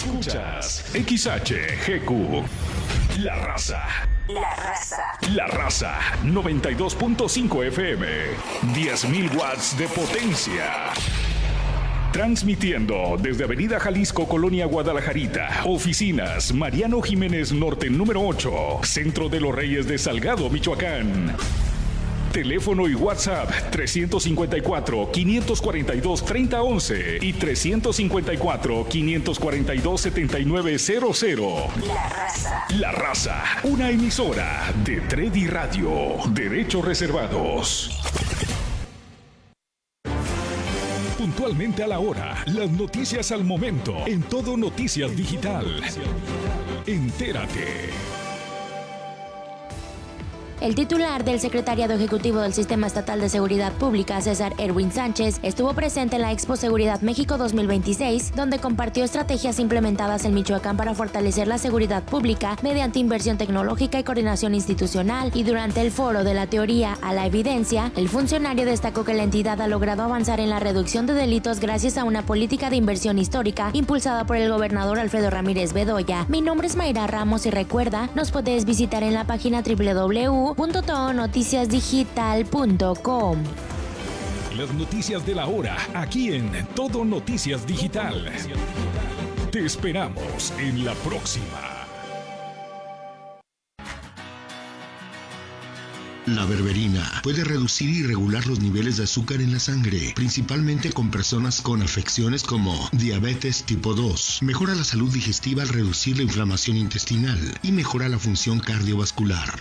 Escuchas XHGQ. La Raza. La Raza. La Raza 92.5 FM. 10.000 watts de potencia. Transmitiendo desde Avenida Jalisco, Colonia Guadalajarita. Oficinas Mariano Jiménez Norte número 8. Centro de los Reyes de Salgado, Michoacán. Teléfono y WhatsApp 354-542-3011 y 354-542-7900. La Raza. La Raza, una emisora de Tredi Radio. Derechos reservados. Puntualmente a la hora, las noticias al momento, en Todo Noticias Digital. Entérate. El titular del Secretariado Ejecutivo del Sistema Estatal de Seguridad Pública, César Erwin Sánchez, estuvo presente en la Expo Seguridad México 2026, donde compartió estrategias implementadas en Michoacán para fortalecer la seguridad pública mediante inversión tecnológica y coordinación institucional. Y durante el foro de la teoría a la evidencia, el funcionario destacó que la entidad ha logrado avanzar en la reducción de delitos gracias a una política de inversión histórica impulsada por el gobernador Alfredo Ramírez Bedoya. Mi nombre es Mayra Ramos y recuerda, nos puedes visitar en la página www.todonoticiasdigital.com. Las noticias de la hora, aquí en Todo Noticias Digital. Te esperamos en la próxima. La berberina puede reducir y regular los niveles de azúcar en la sangre, principalmente con personas con afecciones como diabetes tipo 2. Mejora la salud digestiva al reducir la inflamación intestinal y mejora la función cardiovascular.